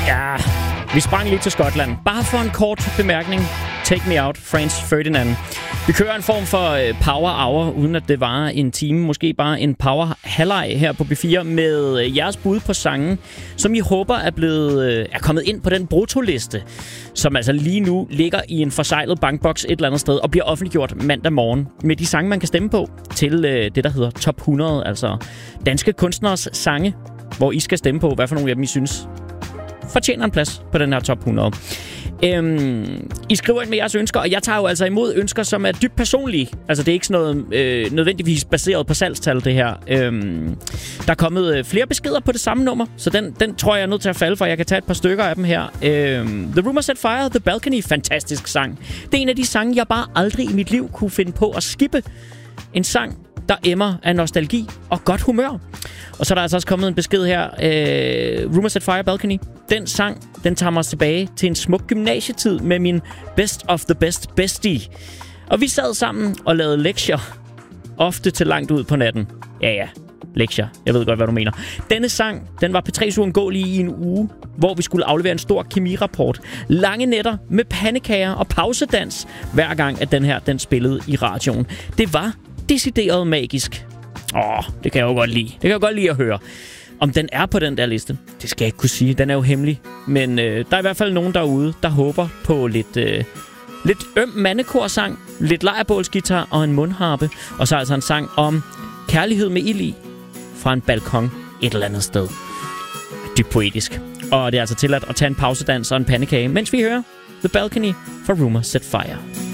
Ja, vi sprang lige til Skotland. Bare for en kort bemærkning. Take Me Out, Franz Ferdinand. Vi kører en form for power hour, uden at det varer en time. Måske bare en power halvleg her på B4 med jeres bud på sange, som I håber er kommet ind på den bruttoliste, som altså lige nu ligger i en forsejlet bankboks et eller andet sted og bliver offentliggjort mandag morgen med de sange, man kan stemme på til det, der hedder Top 100, altså danske kunstneres sange, hvor I skal stemme på, hvad for nogle af dem I synes fortjener en plads på den her Top 100. I skriver ind med jeres ønsker, og jeg tager jo altså imod ønsker, som er dybt personlige. Altså, det er ikke sådan noget nødvendigvis baseret på salgstal, det her. Der er kommet flere beskeder på det samme nummer, så den tror jeg er nødt til at falde for. Jeg kan tage et par stykker af dem her. The Rumor Set Fire, The Balcony, fantastisk sang. Det er en af de sange, jeg bare aldrig i mit liv kunne finde på at skippe. En sang, der emmer af nostalgi og godt humør. Og så er der altså også kommet en besked her. Rumor Set Fire, Balcony. Den sang, den tager mig tilbage til en smuk gymnasietid med min best of the best bestie. Og vi sad sammen og lavede lektier. Ofte til langt ud på natten. Ja, lektier. Jeg ved godt, hvad du mener. Denne sang, den var P3's uundgåelige i en uge, hvor vi skulle aflevere en stor kemirapport. Lange nætter med pandekager og pausedans, hver gang at den spillede i radioen. Det var decideret magisk. Det kan jeg jo godt lide. Det kan jeg godt lide at høre. Om den er på den der liste, det skal jeg ikke kunne sige. Den er jo hemmelig. Men der er i hvert fald nogen derude, der håber på lidt øm mandekorsang, lidt lejrbålsgitar og en mundharpe. Og så altså en sang om kærlighed med ild i fra en balkon et eller andet sted. Dybt poetisk. Og det er altså tilladt at tage en pausedans og en pandekage, mens vi hører The Balcony fra Rumor Set Fire.